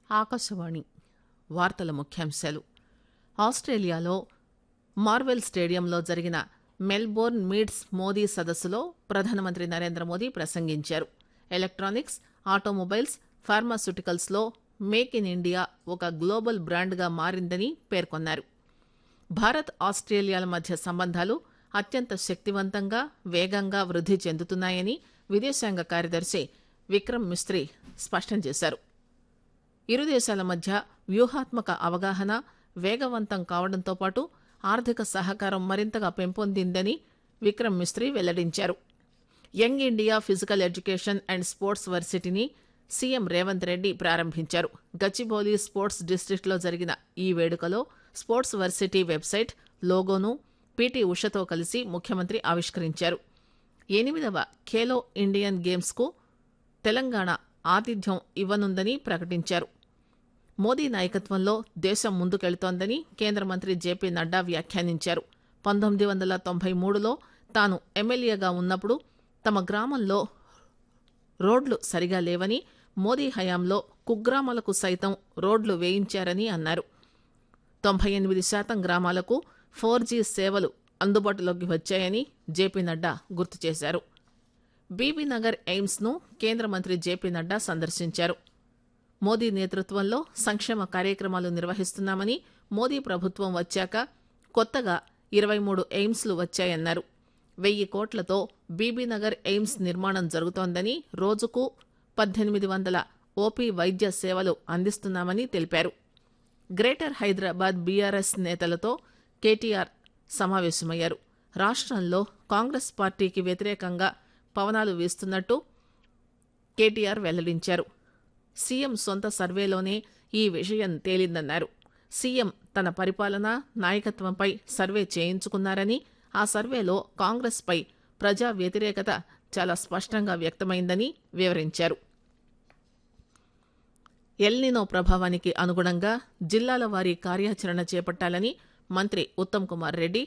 ఆకాశవాణి వార్తల ముఖ్యాంశాలు. ఆస్ట్రేలియాలో మార్వెల్ స్టేడియంలో జరిగిన మెల్బోర్న్ మీట్స్ మోదీ సదస్సులో ప్రధానమంత్రి నరేంద్ర మోదీ ప్రసంగించారు. ఎలక్ట్రానిక్స్, ఆటోమొబైల్స్, ఫార్మాస్యూటికల్స్ లో మేక్ ఇన్ ఇండియా ఒక గ్లోబల్ బ్రాండ్గా మారిందని పేర్కొన్నారు. భారత్ ఆస్ట్రేలియాల మధ్య సంబంధాలు అత్యంత శక్తివంతంగా, వేగంగా వృద్ధి చెందుతున్నాయని విదేశాంగ కార్యదర్శి విక్రమ్ మిస్త్రీ స్పష్టం చేశారు. ఇరు దేశాల మధ్య వ్యూహాత్మక అవగాహన వేగవంతం కావడంతో పాటు ఆర్థిక సహకారం మరింతగా పెంపొందిందని విక్రమ్ మిస్త్రీ వెల్లడించారు. Young India physical education and sports వర్సిటీని CM Revanth Reddy ప్రారంభించారు. గచ్చిబౌలి స్పోర్ట్స్ డిస్టిక్ట్లో జరిగిన ఈ వేడుకలో స్పోర్ట్స్ వర్సిటీ వెబ్సైట్, లోగోను పీటీ ఉషతో కలిసి ముఖ్యమంత్రి ఆవిష్కరించారు. 8వ ఖేలో ఇండియన్ గేమ్స్ కు తెలంగాణ ఆతిథ్యం ఇవ్వనుందని ప్రకటించారు. మోదీ నాయకత్వంలో దేశం ముందుకెళుతోందని కేంద్ర మంత్రి జేపీ నడ్డా వ్యాఖ్యానించారు. 1993లో తాను ఎమ్మెల్యేగా ఉన్నప్పుడు తమ గ్రామంలో రోడ్లు సరిగా లేవని, మోదీ హయాంలో కుగ్రామాలకు సైతం రోడ్లు వేయించారని అన్నారు. 98% గ్రామాలకు 4G సేవలు అందుబాటులోకి వచ్చాయని జేపీ నడ్డా గుర్తు చేశారు. బీబీనగర్ ఎయిమ్స్ ను కేంద్ర మంత్రి జేపీ నడ్డా సందర్శించారు. మోదీ నేతృత్వంలో సంక్షేమ కార్యక్రమాలు నిర్వహిస్తున్నామని, మోదీ ప్రభుత్వం వచ్చాక కొత్తగా 23 ఎయిమ్స్లు వచ్చాయన్నారు. 1000 కోట్లతో బీబీనగర్ ఎయిమ్స్ నిర్మాణం జరుగుతోందని, రోజుకు 1800 ఓపీ వైద్య సేవలు అందిస్తున్నామని తెలిపారు. గ్రేటర్ హైదరాబాద్ బీఆర్ఎస్ నేతలతో కేటీఆర్ సమావేశమయ్యారు. రాష్ట్రంలో కాంగ్రెస్ పార్టీకి వ్యతిరేకంగా పవనాలు వీస్తున్నట్టు కేటీఆర్ వెల్లడించారు. సీఎం సొంత సర్వేలోనే ఈ విషయం తేలిందన్నారు. సీఎం తన పరిపాలన, నాయకత్వంపై సర్వే చేయించుకున్నారని, ఆ సర్వేలో కాంగ్రెస్ పై ప్రజా వ్యతిరేకత చాలా స్పష్టంగా వ్యక్తమైందని వివరించారు. ఎల్నినో ప్రభావానికి అనుగుణంగా జిల్లాల వారీ కార్యాచరణ చేపట్టాలని మంత్రి ఉత్తమ్ కుమార్ రెడ్డి